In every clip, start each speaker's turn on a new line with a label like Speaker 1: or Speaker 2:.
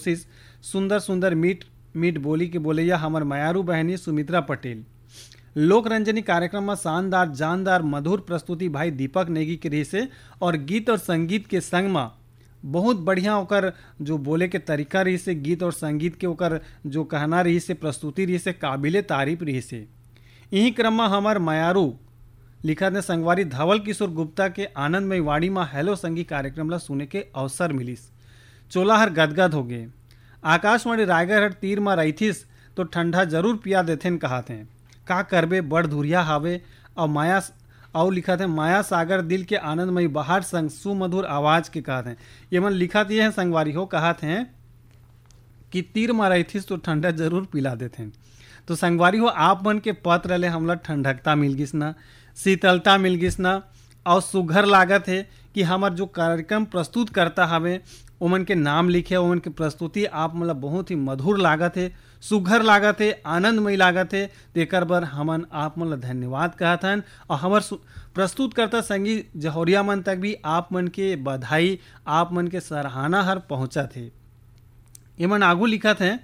Speaker 1: सुंदर सुंदर मीठ मीठ बोली के बोलैया हमर मयारू बहनी सुमित्रा पटेल। लोक रंजनी कार्यक्रम में शानदार जानदार मधुर प्रस्तुति भाई दीपक नेगी के रही से और गीत और संगीत के संग में बहुत बढ़िया ओकर जो बोले के तरीका रही से, गीत और संगीत के ओकर जो कहना रही से, प्रस्तुति रही से, काबिले तारीफ रही से। यही क्रम में हमार मयारू लिखा ने संगवारी धवल किशोर गुप्ता के आनंदमय वाड़ी में हेलो संगी कार्यक्रम ला सुने के अवसर मिलिस। चोला हर गदगद हो गए। आकाशवाणी रायगढ़ हर तीर में रहीथिस तो ठंडा जरूर पिया देथेन कहा थे। का करबे बड़ धुरिया हावे और माया और लिखा थे माया सागर दिल के आनंदमय बहार संग सुमधुर आवाज के कहा थे। ये मन लिखा दिए हैं संगवारी हो कहा थे कि तीर में रहीथिस तो ठंडा जरूर पिला देथे। तो संगवारी हो आप मन के पत्र ले हमला ठंडकता मिल गिस ना, शीतलता मिल गिस ना और सुघर लागत है कि हमार जो कार्यक्रम प्रस्तुत करता हवे ओमन के नाम लिखे, ओमन के प्रस्तुति आप मतलब बहुत ही मधुर लागत है, सुघर लागत है, आनंदमय लागत है। तेकर बर हमन आप मन धन्यवाद कहत हन और हमार प्रस्तुत करता संगी जहौरिया मन तक भी आप मन के बधाई, आप मन के सराहना हर पहुँचा थे। एमन आगू लिखत हैं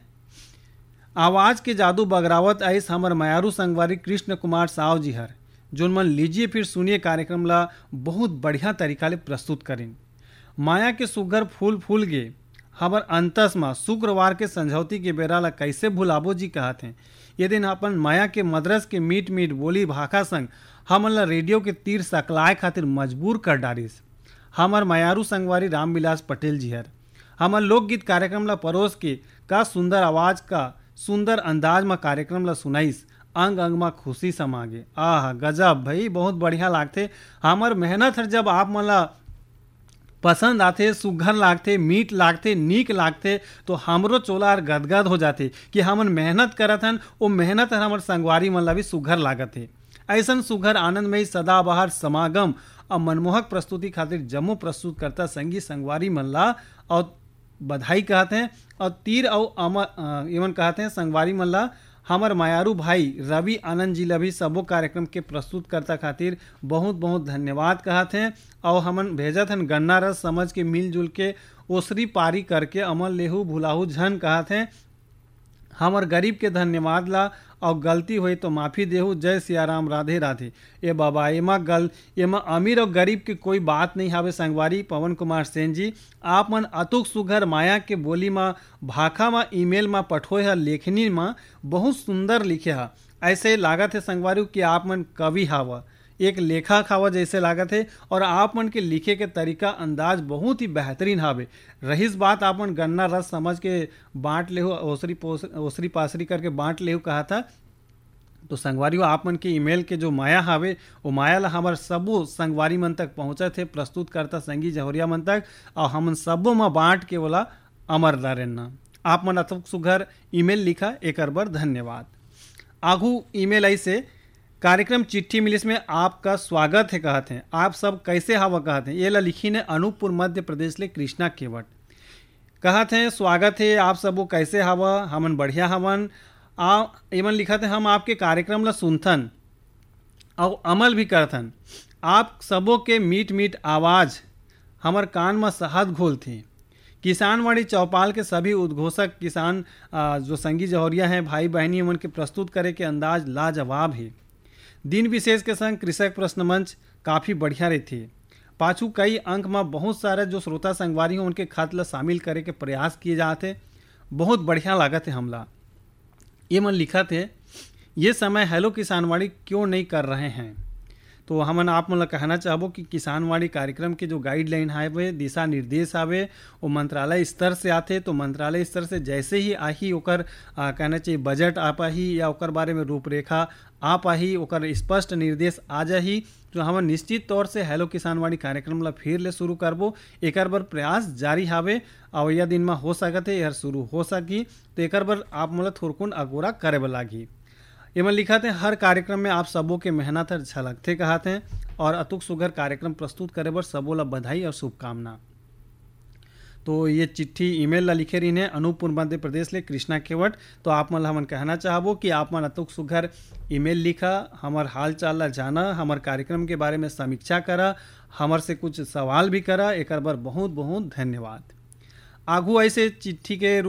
Speaker 1: आवाज के जादू बगरावत आइस हमर मयारू संगवारी कृष्ण कुमार साव जी हर, जोन मन लीजिए फिर सुनिए कार्यक्रम ला बहुत बढ़िया तरीका ले प्रस्तुत करें। माया के सुगर फूल फूल गे हमर अंतस में शुक्रवार के संझौती के बेरा ला कैसे भुलाबो जी कहते हैं। ये दिन अपन माया के मद्रस के मीठ मीठ बोली भाखा संग हमन ला रेडियो के तीर सकलाए खातिर मजबूर कर डारिस। हमर मयारू संगवारी रामविलास पटेल जी हर हमर लोकगीत कार्यक्रम ला परोस के का सुंदर आवाज का सुंदर अंदाज में कार्यक्रम ला सुनाइस। अंग अंग में खुशी समागे। आह गजब भाई, बहुत बढ़िया लागते। हमर मेहनत हर जब आप मन ला पसंद आते, सुघर लागते, मीठ लागते, नीक लागते तो हमरो चोला हर गदगद हो जाते कि हमन मेहनत करत हन, वो मेहनत हर हमर संगवारी मन ला भी सुघर लागत है। ऐसन सुघर आनंदमयी सदाबहार समागम और मनमोहक प्रस्तुति खातिर जम्मू प्रस्तुत करता संगी संगवारी मन ला और बधाई कहते हैं और तीर और अमर एवं कहते हैं संगवारी मन ला हमर मायारू भाई रवि आनंद जी ला भी सबो कार्यक्रम के प्रस्तुत करता खातिर बहुत बहुत धन्यवाद कहते हैं। और हमन भेजत हन गन्ना रस समझ के मिलजुल के ओसरी पारी करके अमल लेहू भुलाहू झन कहते हैं। हमर गरीब के धन्यवाद ला और गलती हुई तो माफ़ी देहू। जय सियाराम, राधे राधे। ये बाबा एमा अमीर और गरीब की कोई बात नहीं हावे संगवारी पवन कुमार सेन जी। आप मन अतुक सुघर माया के बोली में भाखा में ईमेल में पठोए है, लेखनी में बहुत सुंदर लिखे है। ऐसे लागत है संगवारी कि आप मन कवि हावा, एक लेखक हावा जैसे लागत है। और आप मन के लिखे के तरीका अंदाज बहुत ही बेहतरीन हावे। रहीस बात आप मन गन्ना रस समझ के बांट ले हो, ओसरी पासरी करके बांट ले हो कहा था। तो संगवारी हो आप मन के ईमेल के जो माया हावे वो माया ला हमार सबो संगवारी मन तक पहुँचे थे, प्रस्तुत करता संगी जहरिया मन तक और हमन सबो में बांट के बोला अमर दारेन्ना। आप मन अतुक सुघर ईमेल लिखा, एक बार धन्यवाद। आगू ईमेल ऐसे कार्यक्रम चिट्ठी मिलिस में आपका स्वागत है कहते हैं। आप सब कैसे हवा कहते हैं। ये ला लिखी ने अनूपपुर मध्य प्रदेश ले कृष्णा केवट कहते हैं स्वागत है आप सबो कैसे हवा। हमन बढ़िया हवन। एमन लिखा थे हम आपके कार्यक्रम ला सुनथन और अमल भी करथन। आप सबों के मीठ मीठ आवाज़ हमर कान में शहद घोल थी। किसानवाड़ी चौपाल के सभी उद्घोषक किसान जो संगी जहरिया हैं भाई बहनी उनके प्रस्तुत करे के अंदाज लाजवाब है। दिन विशेष के संग कृषक प्रश्न मंच काफ़ी बढ़िया रहती है। पाछू कई अंक में बहुत सारे जो श्रोता संगवारी हैं उनके खत ला शामिल करे के प्रयास किए जाते, बहुत बढ़िया लागत है हमला। ये मन लिखा थे ये समय हेलो किसानवाड़ी क्यों नहीं कर रहे हैं। तो हमन आप मन कहना चाहबो कि किसानवाड़ी कार्यक्रम के जो गाइडलाइन हावे, दिशा निर्देश हावे वो मंत्रालय स्तर से आते। तो मंत्रालय स्तर से जैसे ही आही ओकर कहना चाहिए बजट आ पाही या ओकर बारे में रूपरेखा आ पाही, ओकर स्पष्ट निर्देश आ जाही तो हम निश्चित तौर से हेलो किसानवाड़ी कार्यक्रम ला फिर ले शुरू करबो। एक बार प्रयास जारी हावे और यह दिन में हो सकते यह शुरू हो सकी तो एक बार आप मोला थोरकुन अगोरा करे लागी। एमन लिखा थे हर कार्यक्रम में आप सबों के मेहनत हर झलकते कहते हैं और अतुक सुघर कार्यक्रम प्रस्तुत करे बर सबों ला बधाई और शुभकामना। तो ये चिट्ठी ईमेल ला लिखे रही ने अनूपपुर मध्य प्रदेश ले कृष्णा केवट। तो आप मन हमन कहना चाहबो कि आप मन अतुक सुघर ईमेल लिखा, हमार हाल चाल ला जाना, हमार कार्यक्रम के बारे में समीक्षा करा, हमार से कुछ सवाल भी करा। एक बार बहुत बहुत धन्यवाद। आगू ऐसे चिट्ठी के